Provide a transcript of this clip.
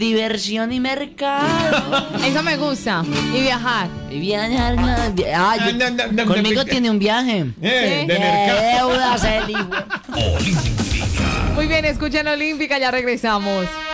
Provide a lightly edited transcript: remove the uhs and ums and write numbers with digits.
diversión y mercado. Eso me gusta. Y viajar. Y viajar. Conmigo tiene un viaje. De mercado. Deudas, el Muy bien, escuchen Olímpica, ya regresamos.